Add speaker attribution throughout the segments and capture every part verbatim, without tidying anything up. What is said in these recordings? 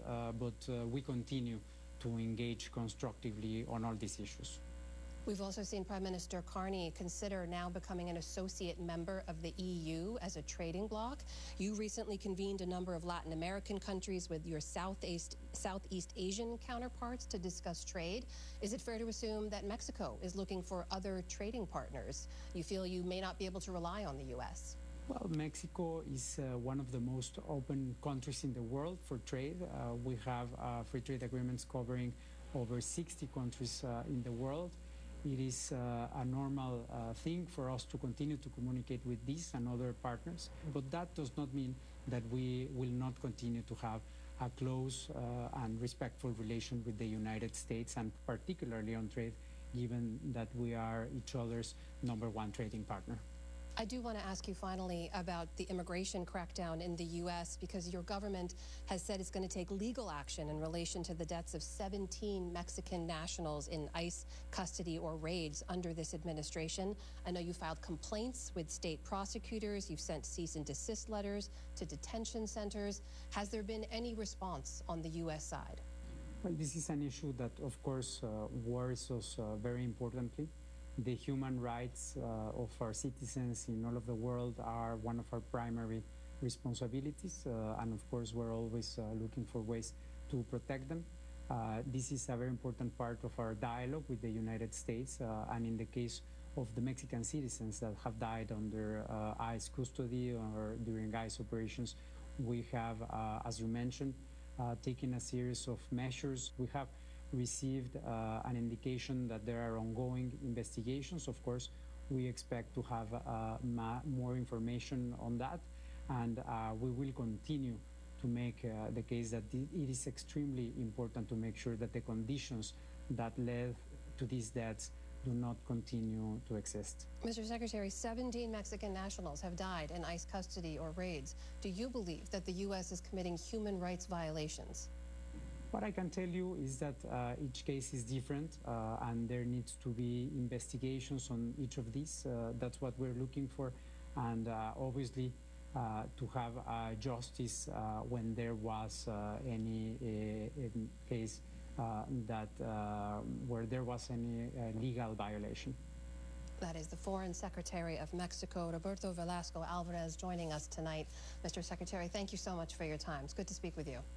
Speaker 1: uh, but uh, we continue to engage constructively on all these issues.
Speaker 2: We've also seen Prime Minister Carney consider now becoming an associate member of the E U as a trading bloc. You recently convened a number of Latin American countries with your Southeast, Southeast Asian counterparts to discuss trade. Is it fair to assume that Mexico is looking for other trading partners? You feel you may not be able to rely on the U S?
Speaker 1: Well, Mexico is uh, one of the most open countries in the world for trade. Uh, we have uh, free trade agreements covering over sixty countries uh, in the world. It is uh, a normal uh, thing for us to continue to communicate with these and other partners, but that does not mean that we will not continue to have a close uh, and respectful relation with the United States, and particularly on trade, given that we are each other's number one trading partner.
Speaker 2: I do want to ask you finally about the immigration crackdown in the U S because your government has said it's going to take legal action in relation to the deaths of seventeen Mexican nationals in ICE custody or raids under this administration. I know you filed complaints with state prosecutors. You've sent cease and desist letters to detention centers. Has there been any response on the U S side?
Speaker 1: Well, this is an issue that, of course, uh, worries us uh, very importantly. The human rights uh, of our citizens in all of the world are one of our primary responsibilities, uh, and of course we're always uh, looking for ways to protect them. Uh, this is a very important part of our dialogue with the United States, uh, and in the case of the Mexican citizens that have died under uh, ICE custody or during ICE operations, we have, uh, as you mentioned, uh, taken a series of measures. We have received uh, an indication that there are ongoing investigations. Of course, we expect to have uh, ma more information on that, and uh, we will continue to make uh, the case that it is extremely important to make sure that the conditions that led to these deaths do not continue to exist.
Speaker 2: Mister Secretary, seventeen Mexican nationals have died in ICE custody or raids. Do you believe that the U S is committing human rights violations?
Speaker 1: What I can tell you is that uh, each case is different, uh, and there needs to be investigations on each of these. Uh, that's what we're looking for, and uh, obviously uh, to have uh, justice uh, when there was uh, any uh, case uh, that uh, where there was any uh, legal violation.
Speaker 2: That is the Foreign Secretary of Mexico, Roberto Velasco Alvarez, joining us tonight. Mister Secretary, thank you so much for your time. It's good to speak with you.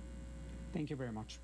Speaker 1: Thank you very much.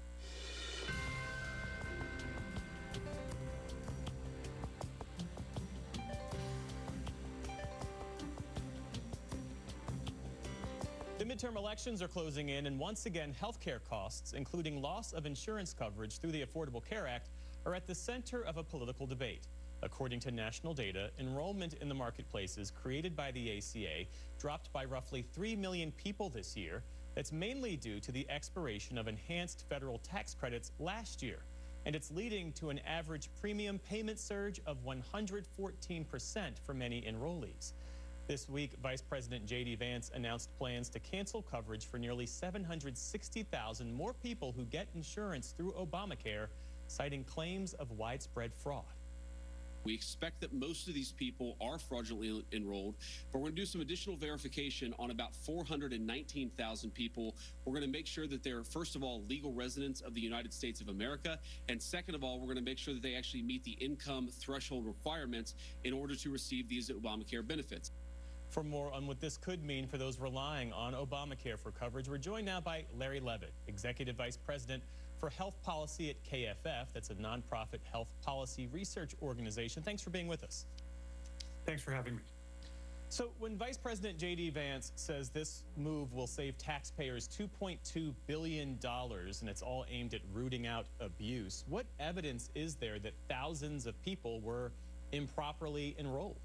Speaker 3: The midterm elections are closing in, and once again, healthcare costs, including loss of insurance coverage through the Affordable Care Act, are at the center of a political debate. According to national data, enrollment in the marketplaces created by the A C A dropped by roughly three million people this year. That's mainly due to the expiration of enhanced federal tax credits last year, and it's leading to an average premium payment surge of one hundred fourteen percent for many enrollees. This week, Vice President J D Vance announced plans to cancel coverage for nearly seven hundred sixty thousand more people who get insurance through Obamacare, citing claims of widespread fraud.
Speaker 4: We expect that most of these people are fraudulently enrolled, but we're going to do some additional verification on about four hundred nineteen thousand people. We're going to make sure that they're, first of all, legal residents of the United States of America, and second of all, we're going to make sure that they actually meet the income threshold requirements in order to receive these Obamacare benefits.
Speaker 3: For more on what this could mean for those relying on Obamacare for coverage, we're joined now by Larry Levitt, Executive Vice President for Health Policy at K F F. That's a nonprofit health policy research organization. Thanks for being with us.
Speaker 5: Thanks for having me.
Speaker 3: So when Vice President J D Vance says this move will save taxpayers two point two billion dollars and it's all aimed at rooting out abuse, what evidence is there that thousands of people were improperly enrolled?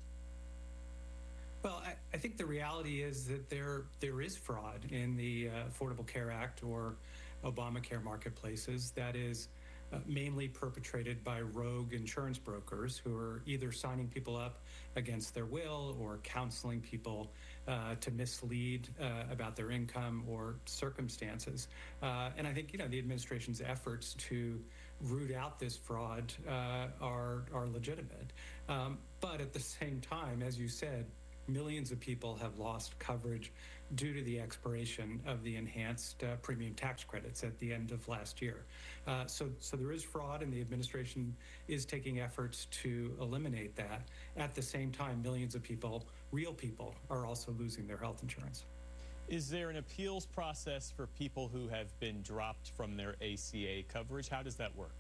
Speaker 5: Well, I, I think the reality is that there there is fraud in the uh, Affordable Care Act or Obamacare marketplaces that is uh, mainly perpetrated by rogue insurance brokers who are either signing people up against their will or counseling people uh, to mislead uh, about their income or circumstances. Uh, and I think, you know, the administration's efforts to root out this fraud uh, are, are legitimate. Um, but at the same time, as you said, millions of people have lost coverage due to the expiration of the enhanced uh, premium tax credits at the end of last year. Uh, so, so there is fraud, and the administration is taking efforts to eliminate that. At the same time, millions of people, real people, are also losing their health insurance.
Speaker 3: Is there an appeals process for people who have been dropped from their A C A coverage? How does that work?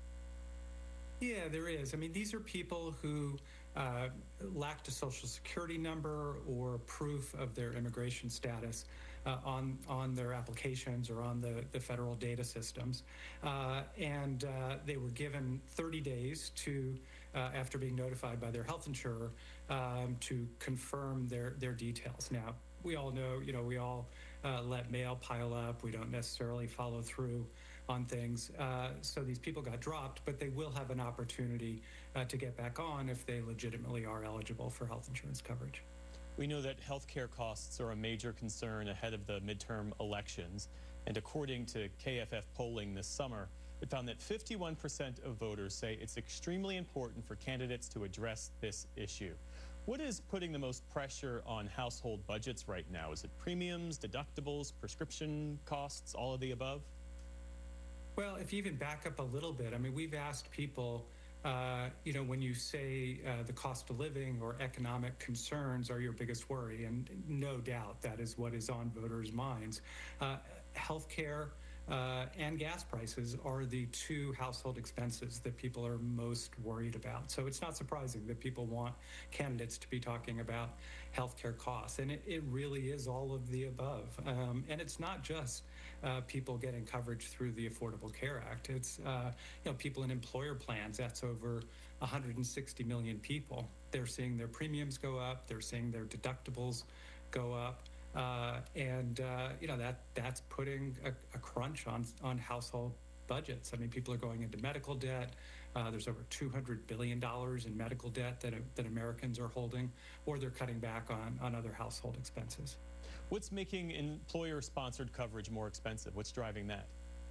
Speaker 5: Yeah, there is. I mean, these are people who uh, lacked a social security number or proof of their immigration status uh, on on their applications or on the, the federal data systems. Uh, and uh, they were given thirty days to, uh, after being notified by their health insurer, um, to confirm their, their details. Now, we all know, you know, we all uh, let mail pile up. We don't necessarily follow through on things. Uh, so these people got dropped, but they will have an opportunity uh, to get back on if they legitimately are eligible for health insurance coverage.
Speaker 3: We know that healthcare costs are a major concern ahead of the midterm elections. And according to K F F polling this summer, it found that fifty-one percent of voters say it's extremely important for candidates to address this issue. What is putting the most pressure on household budgets right now? Is it premiums, deductibles, prescription costs, all of the above?
Speaker 5: Well, if you even back up a little bit, I mean, we've asked people, uh, you know, when you say uh, the cost of living or economic concerns are your biggest worry, and no doubt that is what is on voters' minds. Uh, healthcare uh, and gas prices are the two household expenses that people are most worried about. So it's not surprising that people want candidates to be talking about healthcare costs, and it, it really is all of the above. Um, and it's not just Uh, people getting coverage through the Affordable Care Act. It's uh, you know, people in employer plans. That's over one hundred sixty million people. They're seeing their premiums go up. They're seeing their deductibles go up, uh, and uh, you know that that's putting a, a crunch on on household budgets. I mean, people are going into medical debt. Uh, there's over two hundred billion dollars in medical debt that that Americans are holding, or they're cutting back on on other household expenses.
Speaker 3: What's making employer-sponsored coverage more expensive? What's driving that?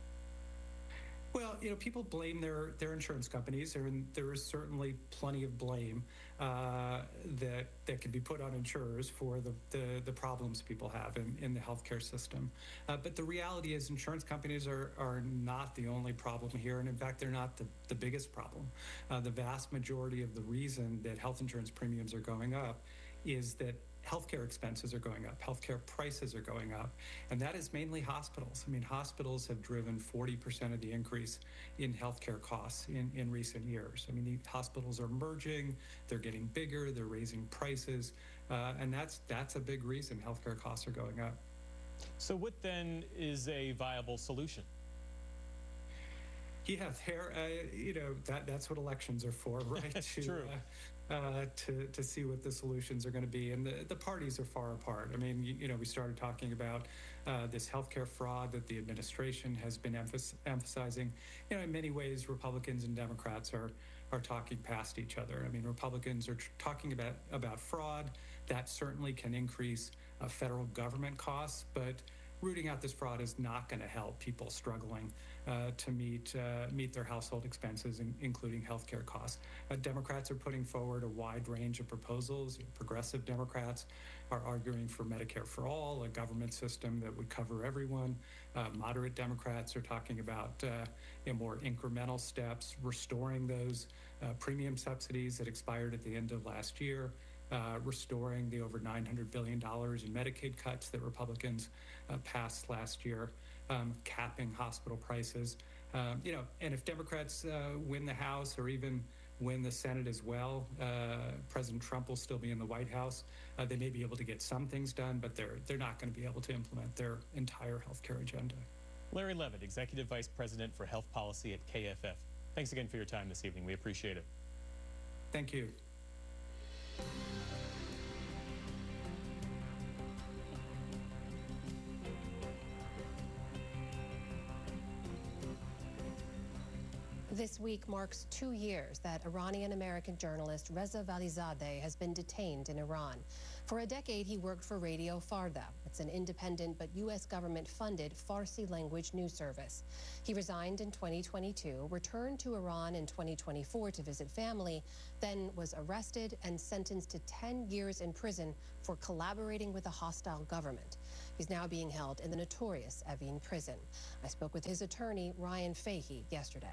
Speaker 5: Well, you know, people blame their, their insurance companies, and there is certainly plenty of blame uh, that that can be put on insurers for the, the, the problems people have in, in the healthcare system. Uh, but the reality is insurance companies are, are not the only problem here, and in fact, they're not the, the biggest problem. Uh, the vast majority of the reason that health insurance premiums are going up is that healthcare expenses are going up, healthcare prices are going up, and that is mainly hospitals. I mean, hospitals have driven forty percent of the increase in healthcare costs in, in recent years. I mean, the hospitals are merging, they're getting bigger, they're raising prices, uh, and that's that's a big reason healthcare costs are going up.
Speaker 3: So what then is a viable solution?
Speaker 5: Yeah, there, uh, you know, that that's what elections are for, right? to,
Speaker 3: True.
Speaker 5: Uh, uh, to to see what the solutions are going to be, and the, the parties are far apart. I mean, you, you know, we started talking about uh, this healthcare fraud that the administration has been emph- emphasizing. You know, in many ways, Republicans and Democrats are are talking past each other. I mean, Republicans are tr- talking about about fraud that certainly can increase uh, federal government costs, but rooting out this fraud is not going to help people struggling uh, to meet uh, meet their household expenses, in, including healthcare costs. Uh, Democrats are putting forward a wide range of proposals. Progressive Democrats are arguing for Medicare for all, a government system that would cover everyone. Uh, moderate Democrats are talking about uh, you know, more incremental steps, restoring those uh, premium subsidies that expired at the end of last year. Uh, restoring the over nine hundred billion dollars in Medicaid cuts that Republicans uh, passed last year, um, capping hospital prices. Um, you know, and if Democrats uh, win the House or even win the Senate as well, uh, President Trump will still be in the White House. Uh, they may be able to get some things done, but they're they're not going to be able to implement their entire healthcare agenda.
Speaker 3: Larry Levitt, Executive Vice President for Health Policy at K F F. Thanks again for your time this evening. We appreciate it.
Speaker 5: Thank you.
Speaker 2: This week marks two years that Iranian-American journalist Reza Valizadeh has been detained in Iran. For a decade, he worked for Radio Farda, It's an independent but U S government-funded Farsi language news service. He resigned in twenty twenty-two, returned to Iran in twenty twenty-four to visit family, then was arrested and sentenced to ten years in prison for collaborating with a hostile government. He's now being held in the notorious Evin prison. I spoke with his attorney, Ryan Fahey, yesterday.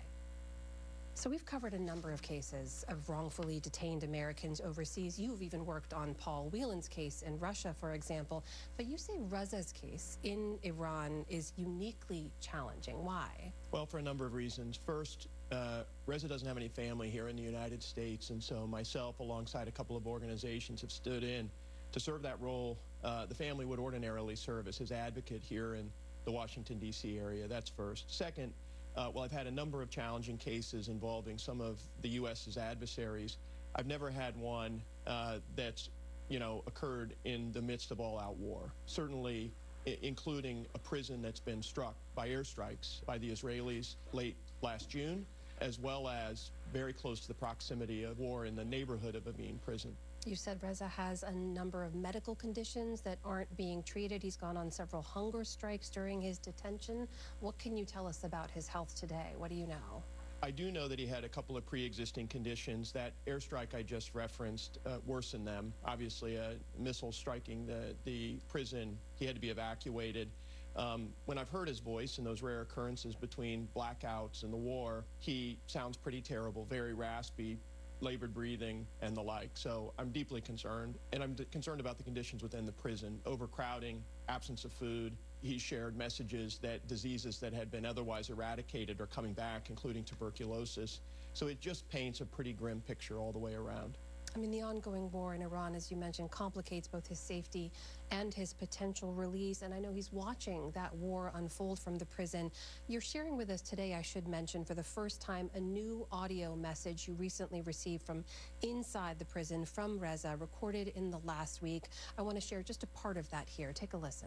Speaker 2: So we've covered a number of cases of wrongfully detained Americans overseas. You've even worked on Paul Whelan's case in Russia, for example. But you say Reza's case in Iran is uniquely challenging. Why?
Speaker 6: Well, for a number of reasons. First, uh, Reza doesn't have any family here in the United States, and so myself, alongside a couple of organizations, have stood in to serve that role. Uh, the family would ordinarily serve as his advocate here in the Washington, D C area. That's first. Second, Uh, well, I've had a number of challenging cases involving some of the U S's adversaries. I've never had one uh, that's, you know, occurred in the midst of all-out war, certainly I including a prison that's been struck by airstrikes by the Israelis late last June, as well as very close to the proximity of war in the neighborhood of Evin prison.
Speaker 2: You said Reza has a number of medical conditions that aren't being treated. He's gone on several hunger strikes during his detention. What can you tell us about his health today? What do you know?
Speaker 6: I do know that he had a couple of pre-existing conditions. That airstrike I just referenced uh, worsened them. Obviously, a missile striking the, the prison, he had to be evacuated. Um, when I've heard his voice in those rare occurrences between blackouts and the war, he sounds pretty terrible, very raspy, labored breathing, and the like. So I'm deeply concerned, and I'm concerned about the conditions within the prison. Overcrowding, absence of food. He shared messages that diseases that had been otherwise eradicated are coming back, including tuberculosis. So it just paints a pretty grim picture all the way around.
Speaker 2: I mean, the ongoing war in Iran, as you mentioned, complicates both his safety and his potential release. And I know he's watching that war unfold from the prison. You're sharing with us today, I should mention, for the first time, a new audio message you recently received from inside the prison from Reza, recorded in the last week. I want to share just a part of that here. Take a listen.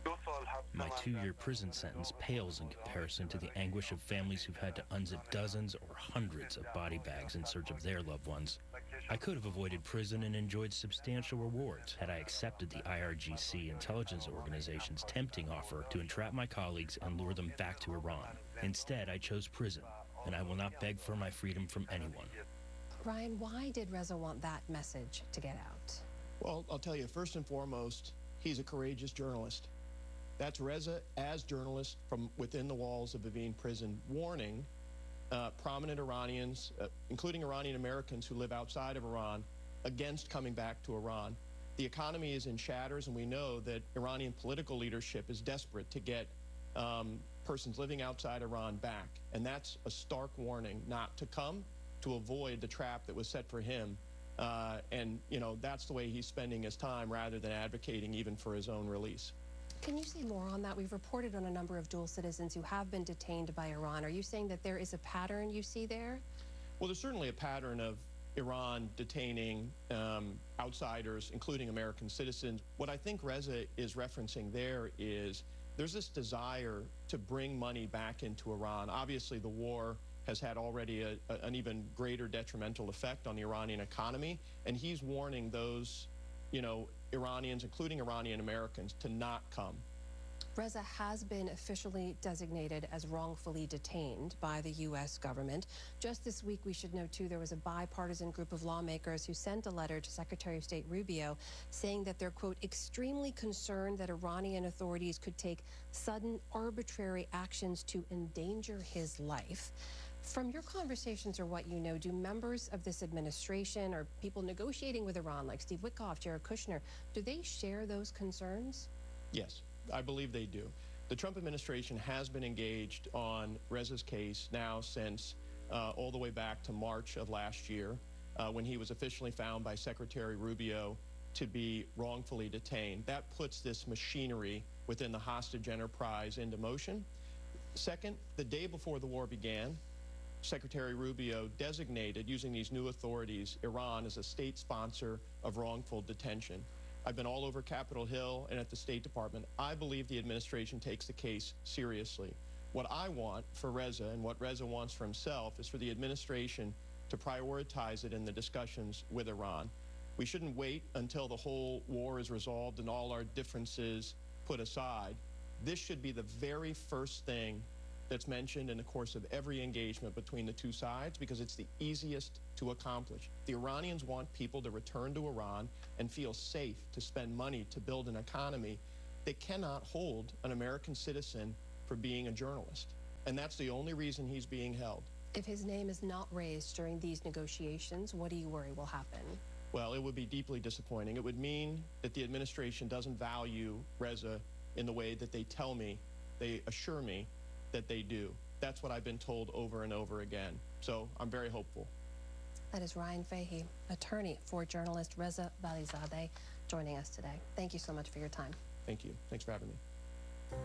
Speaker 7: My two-year prison sentence pales in comparison to the anguish of families who've had to unzip dozens or hundreds of body bags in search of their loved ones. I could have avoided prison and enjoyed substantial rewards had I accepted the I R G C intelligence organization's tempting offer to entrap my colleagues and lure them back to Iran. Instead, I chose prison, and I will not beg for my freedom from anyone.
Speaker 2: Ryan, why did Reza want that message to get out?
Speaker 6: Well, I'll tell you, first and foremost, he's a courageous journalist. That's Reza as journalist from within the walls of Evin prison, warning uh, prominent Iranians, uh, including Iranian Americans who live outside of Iran, against coming back to Iran. The economy is in shatters, and we know that Iranian political leadership is desperate to get um, persons living outside Iran back. And that's a stark warning not to come, to avoid the trap that was set for him. Uh, and, you know, that's the way he's spending his time rather than advocating even for his own release.
Speaker 2: Can you say more on that? We've reported on a number of dual citizens who have been detained by Iran. Are you saying that there is a pattern you see there?
Speaker 6: Well, there's certainly a pattern of Iran detaining um, outsiders, including American citizens. What I think Reza is referencing there is there's this desire to bring money back into Iran. Obviously, the war has had already a, a, an even greater detrimental effect on the Iranian economy, and he's warning those, you know, Iranians, including Iranian Americans, to not come.
Speaker 2: Reza has been officially designated as wrongfully detained by the U S government. Just this week, we should note, too, there was a bipartisan group of lawmakers who sent a letter to Secretary of State Rubio saying that they're, quote, extremely concerned that Iranian authorities could take sudden, arbitrary actions to endanger his life. From your conversations or what you know, do members of this administration or people negotiating with Iran, like Steve Witkoff, Jared Kushner, do they share those concerns?
Speaker 6: Yes, I believe they do. The Trump administration has been engaged on Reza's case now since uh, all the way back to March of last year, uh, when he was officially found by Secretary Rubio to be wrongfully detained. That puts this machinery within the hostage enterprise into motion. Second, the day before the war began, Secretary Rubio designated, using these new authorities, Iran as a state sponsor of wrongful detention. I've been all over Capitol Hill and at the State Department. I believe the administration takes the case seriously. What I want for Reza and what Reza wants for himself is for the administration to prioritize it in the discussions with Iran. We shouldn't wait until the whole war is resolved and all our differences put aside, this should be the very first thing that's mentioned in the course of every engagement between the two sides, because it's the easiest to accomplish. The Iranians want people to return to Iran and feel safe to spend money to build an economy. They cannot hold an American citizen for being a journalist. And that's the only reason he's being held.
Speaker 2: If his name is not raised during these negotiations, what do you worry will happen?
Speaker 6: Well, it would be deeply disappointing. It would mean that the administration doesn't value Reza in the way that they tell me, they assure me that they do. That's what I've been told over and over again. So I'm very hopeful.
Speaker 2: That is Ryan Fahey, attorney for journalist Reza Valizadeh, joining us today. Thank you so much for your time.
Speaker 6: Thank you. Thanks for having me.